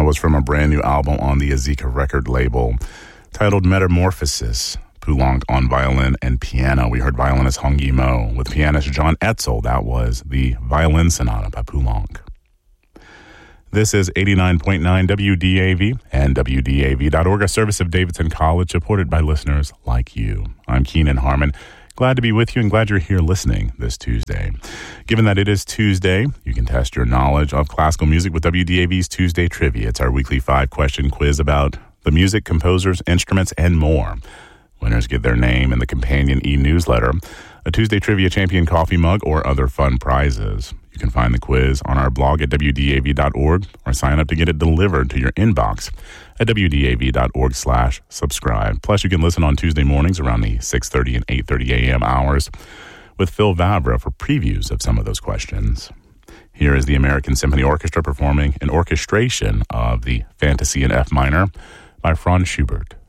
was from a brand new album on the Azika record label titled Metamorphosis. Poulenc on violin and piano. We heard violinist Hong Yimou with pianist John Etzel. That was the Violin Sonata by Poulenc. This is 89.9 WDAV and WDAV.org, a service of Davidson College, supported by listeners like you. I'm Keenan Harmon. Glad to be with you and glad you're here listening this Tuesday. Given that it is Tuesday, you can test your knowledge of classical music with WDAV's Tuesday Trivia. It's our weekly 5-question quiz about the music, composers, instruments, and more. Winners get their name in the companion e-newsletter, a Tuesday Trivia Champion coffee mug, or other fun prizes. You can find the quiz on our blog at WDAV.org or sign up to get it delivered to your inbox at WDAV.org/subscribe. Plus, you can listen on Tuesday mornings around the 6:30 and 8:30 a.m. hours with Phil Vavra for previews of some of those questions. Here is the American Symphony Orchestra performing an orchestration of the Fantasy in F minor by Franz Schubert.